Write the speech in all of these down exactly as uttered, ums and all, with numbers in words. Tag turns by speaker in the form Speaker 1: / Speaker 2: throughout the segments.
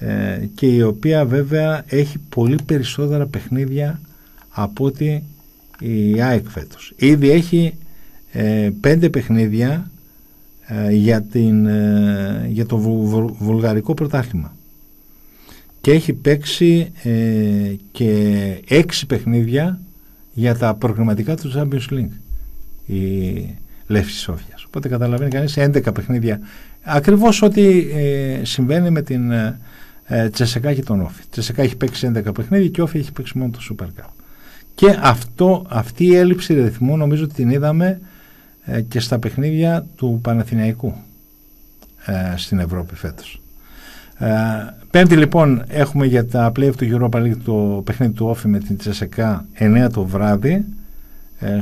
Speaker 1: ε, και η οποία βέβαια έχει πολύ περισσότερα παιχνίδια από ότι η ΑΕΚ φέτος. Ήδη έχει ε, πέντε παιχνίδια ε, για, την, ε, για το βου, βου, βουλγαρικό πρωτάθλημα και έχει παίξει ε, και έξι παιχνίδια για τα προγραμματικά του Champions League η Λεύση Σόφιας. Οπότε καταλαβαίνει κανείς έντεκα παιχνίδια, ακριβώς ό,τι ε, συμβαίνει με την ε, Τσεσεκά και τον Όφη. Τσεσεκά έχει παίξει έντεκα παιχνίδια και Όφη έχει παίξει μόνο το Super Cup. Και αυτό, αυτή η έλλειψη ρυθμού νομίζω ότι την είδαμε ε, και στα παιχνίδια του Παναθηναϊκού ε, στην Ευρώπη φέτος. Ε, πέμπτη λοιπόν έχουμε για τα play-off του Europa League το παιχνίδι του Όφη με την Τσεσεκά εννιά το βράδυ ε,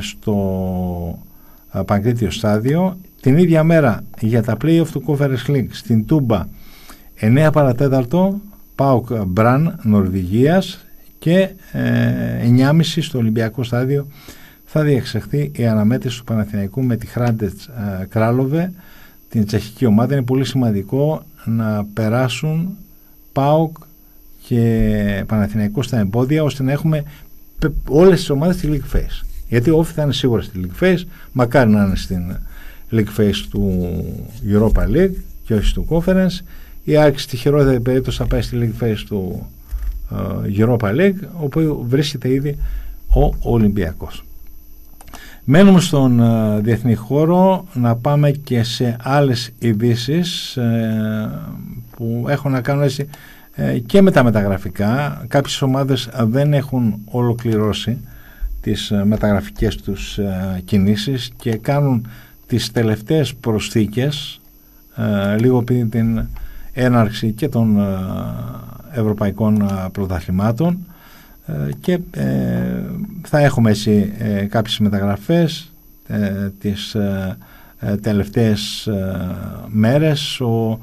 Speaker 1: στο ε, Παγκρίτιο Στάδιο. Την ίδια μέρα για τα play-off του Conference League στην Τούμπα εννιά παρατέταρτο ΠΑΟΚ Μπραν Νορβηγίας και ε, εννιά και μισή στο Ολυμπιακό Στάδιο θα διεξαχθεί η αναμέτρηση του Παναθηναϊκού με τη Χράντετς ε, Κράλοβε, την τσεχική ομάδα. Είναι πολύ σημαντικό να περάσουν ΠΑΟΚ και Παναθηναϊκό στα εμπόδια, ώστε να έχουμε όλες τις ομάδες στη League Phase, γιατί ο Όφη θα είναι σίγουρα στη League Phase, μακάρι να είναι στην League Phase του Europa League και όχι του Conference. Η ΑΕΚ στη χειρότερη περίπτωση θα πάει στη League Phase του uh, Europa League, όπου βρίσκεται ήδη ο Ολυμπιακός. Μένουμε στον uh, διεθνή χώρο, να πάμε και σε άλλες ειδήσεις uh, που έχουν να κάνουν έτσι, uh, και με τα μεταγραφικά. Κάποιες ομάδες δεν έχουν ολοκληρώσει τις uh, μεταγραφικές τους uh, κινήσεις και κάνουν τις τελευταίες προσθήκες uh, λίγο πριν την έναρξη και των uh, ευρωπαϊκών uh, πρωταθλημάτων, και ε, θα έχουμε έτσι ε, κάποιες μεταγραφές ε, τις ε, ε, τελευταίες ε, μέρες. Ο,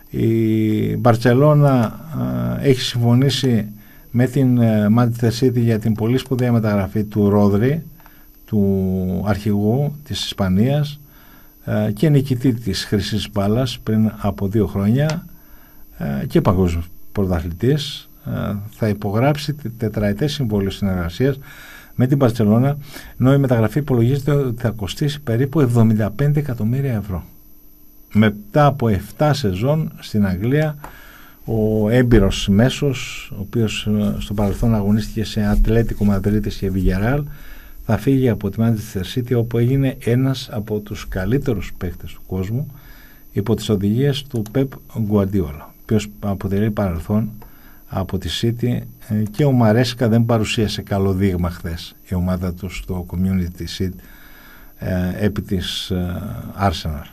Speaker 1: η Μπαρτσελώνα ε, έχει συμφωνήσει με την ε, Manchester City για την πολύ σπουδαία μεταγραφή του Ρόδρι, του αρχηγού της Ισπανίας ε, και νικητή της Χρυσής Μπάλας πριν από δύο χρόνια ε, και παγκόσμιος πρωταθλητής. Θα υπογράψει τετραετές συμβόλαιο συνεργασίας με την Μπαρτσελώνα, ενώ η μεταγραφή υπολογίζεται ότι θα κοστίσει περίπου εβδομήντα πέντε εκατομμύρια ευρώ. Μετά από επτά σεζόν στην Αγγλία, ο έμπειρος μέσος, ο οποίος στο παρελθόν αγωνίστηκε σε Ατλέτικο Μαδρίτης και Βιγιαρεάλ, θα φύγει από τη Manchester City, όπου έγινε ένας από τους καλύτερους παίκτες του κόσμου υπό τις οδηγίες του Pep Guardiola, ο οποίος αποτελεί παρελθόν από τη City, και ο Μαρέσκα δεν παρουσίασε καλό δείγμα χθες η ομάδα του στο Community Shield ε, επί της ε, Arsenal.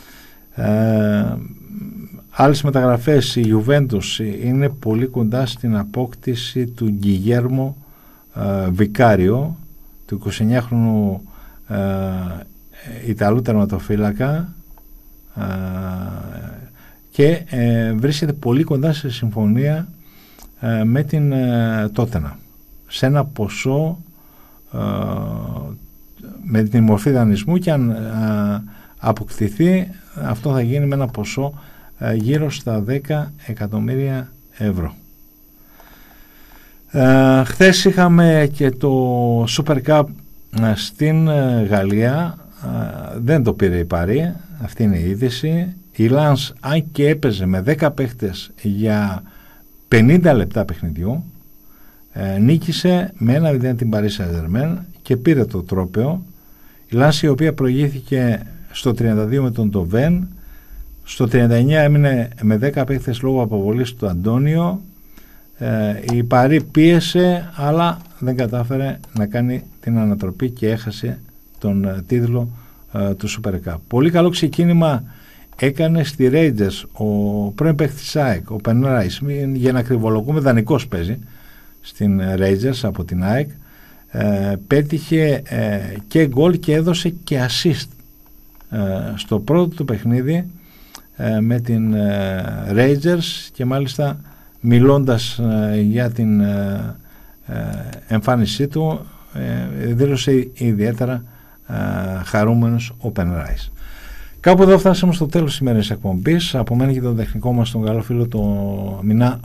Speaker 1: Ε, άλλες μεταγραφές, η Juventus είναι πολύ κοντά στην απόκτηση του Γκιγέρμο ε, Βικάριο, του εικοσιεννιάχρονου ε, Ιταλού τερματοφύλακα, ε, και ε, βρίσκεται πολύ κοντά σε συμφωνία με την Τότενα σε ένα ποσό ε, με την μορφή δανεισμού, και αν ε, αποκτηθεί αυτό θα γίνει με ένα ποσό ε, γύρω στα δέκα εκατομμύρια ευρώ. Ε, χθες είχαμε και το Super Cup ε, στην ε, Γαλλία, ε, δεν το πήρε η Παρί, αυτή είναι η είδηση. Η Λανς, αν και έπαιζε με δέκα παίχτες για πενήντα λεπτά παιχνιδιού, ε, νίκησε με ένα μηδέν την Paris Saint-Germain και πήρε το τρόπαιο. Η Λανς, η οποία προηγήθηκε στο τριάντα δύο με τον Τοβέν, στο τριάντα εννιά έμεινε με δέκα παίχτες λόγω αποβολής του Αντώνιο. ε, η Παρί πίεσε, αλλά δεν κατάφερε να κάνει την ανατροπή και έχασε τον ε, τίτλο ε, του Super Cup. Πολύ καλό ξεκίνημα έκανε στη Rangers ο πρώην παίκτης της ΑΕΚ, ο Πενράις, για να κρυβολογούμε, δανεικός παίζει στην Rangers από την ΑΕΚ. Ε, πέτυχε ε, και γκολ και έδωσε και assist ε, στο πρώτο του παιχνίδι ε, με την ε, Rangers, και μάλιστα μιλώντας ε, για την ε, ε, εμφάνισή του ε, δήλωσε ιδιαίτερα ε, χαρούμενος ο Πενράις. Κάπου εδώ φτάσαμε στο τέλος της σημερινής εκπομπής. Από μένα και τον τεχνικό μας τον καλό φίλο, τον Μινά